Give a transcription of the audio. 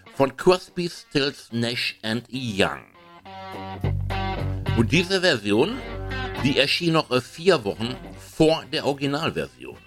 von Crosby, Stills, Nash Young. Und diese Version, die erschien noch 4 Wochen vor der Originalversion.